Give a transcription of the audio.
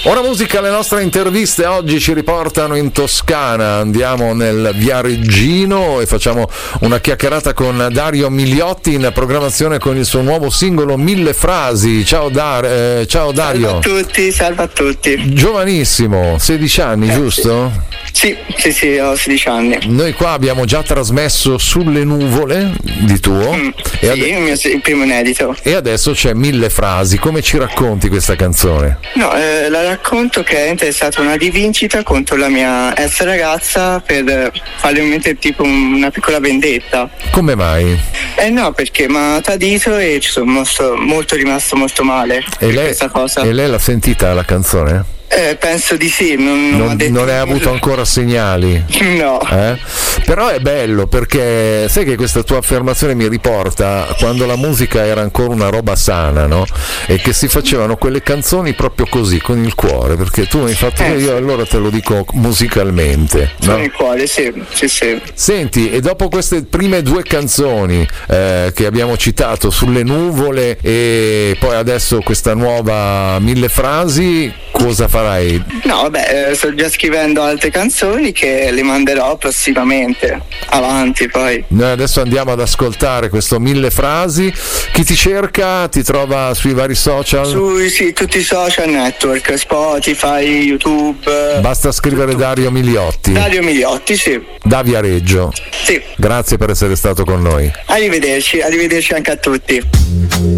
Ora musica, le nostre interviste oggi ci riportano in Toscana, andiamo nel Viareggino e facciamo una chiacchierata con Dario Migliotti in programmazione con il suo nuovo singolo Mille Frasi. Ciao Dario. Salve a tutti. Giovanissimo, 16 anni, giusto? Sì, ho 16 anni. Noi qua abbiamo già trasmesso Sulle nuvole di tuo. Il primo inedito. E adesso c'è Mille Frasi. Come ci racconti questa canzone? No, la racconto che è stata una rivincita contro la mia ex ragazza per farle mettere tipo una piccola vendetta. Come mai? No, perché mi ha tradito e ci sono rimasto molto male per questa cosa. E lei l'ha sentita la canzone? Penso di sì, non hai avuto ancora segnali? No. Però è bello perché sai che questa tua affermazione mi riporta quando la musica era ancora una roba sana, no? E che si facevano quelle canzoni proprio così, con il cuore, perché tu mi hai fatto io allora te lo dico musicalmente, no? Con il cuore, sì. Senti, e dopo queste prime due canzoni che abbiamo citato, Sulle nuvole e poi adesso questa nuova Mille Frasi, cosa farai? No, vabbè, sto già scrivendo altre canzoni che le manderò prossimamente, avanti poi. Noi adesso andiamo ad ascoltare questo Mille Frasi. Chi ti cerca? Ti trova sui vari social? Sì, tutti i social network, Spotify, YouTube. Basta scrivere tutto. Dario Migliotti. Dario Migliotti, sì. Da Viareggio. Sì. Grazie per essere stato con noi. Arrivederci anche a tutti.